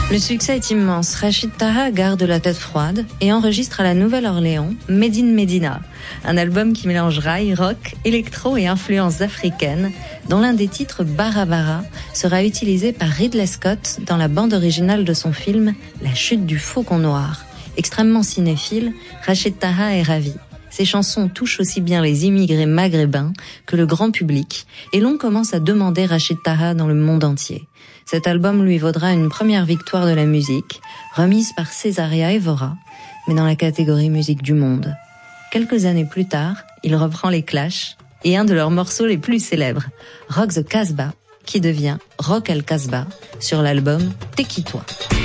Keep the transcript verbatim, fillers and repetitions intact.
Le succès est immense. Rachid Taha garde la tête froide et enregistre à la Nouvelle-Orléans Made in Medina, un album qui mélange rail, rock, électro et influences africaines, dont l'un des titres, Bara Bara, sera utilisé par Ridley Scott dans la bande originale de son film La chute du faucon noir. Extrêmement cinéphile, Rachid Taha est ravi. Ses chansons touchent aussi bien les immigrés maghrébins que le grand public, et l'on commence à demander Rachid Taha dans le monde entier. Cet album lui vaudra une première victoire de la musique, remise par Césaria Evora, mais dans la catégorie musique du monde. Quelques années plus tard, il reprend les Clash, et un de leurs morceaux les plus célèbres, Rock the Casbah, qui devient Rock al Casbah, sur l'album Tekitoi.